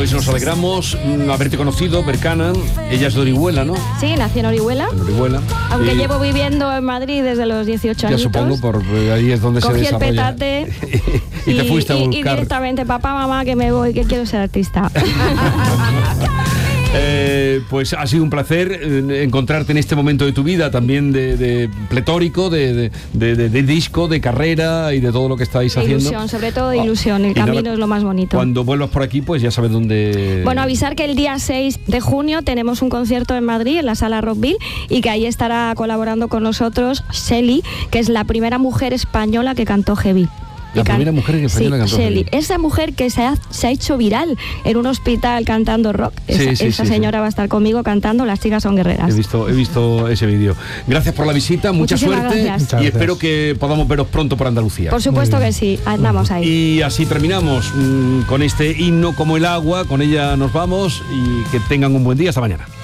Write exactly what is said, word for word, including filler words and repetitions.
Pues nos alegramos mm, haberte conocido, Bercana. Ella es de Orihuela, ¿no? Sí, nací en Orihuela. En Orihuela. Aunque Eh, llevo viviendo en Madrid desde los dieciocho años. Ya supongo, por eh, ahí es donde Cogí se desarrolla. el petate y, y te fuiste a y, buscar. y directamente, papá, mamá, que me voy, que quiero ser artista. Eh, pues ha sido un placer eh, encontrarte en este momento de tu vida, también de, de pletórico, de, de, de, de, de disco, de carrera y de todo lo que estáis De haciendo. ilusión, sobre todo de ilusión, el Y nada, camino es lo más bonito. Cuando vuelvas por aquí, pues ya sabes dónde... Bueno, avisar que el día seis de junio tenemos un concierto en Madrid, en la Sala Rockville, y que ahí estará colaborando con nosotros Shelly, que es la primera mujer española que cantó heavy. La can... primera mujer en española sí, cantó Shelly. heavy. Esa mujer que se ha, se ha hecho viral en un hospital cantando rock. Sí, esa sí, esa sí, señora sí. va a estar conmigo cantando Las chicas son guerreras. He visto, he visto ese vídeo. Gracias por la visita, mucha Muchísimas suerte gracias. y Muchas espero que podamos veros pronto por Andalucía. Por supuesto que sí, andamos ahí. Y así terminamos mmm, con este himno como el agua, con ella nos vamos y que tengan un buen día, hasta mañana.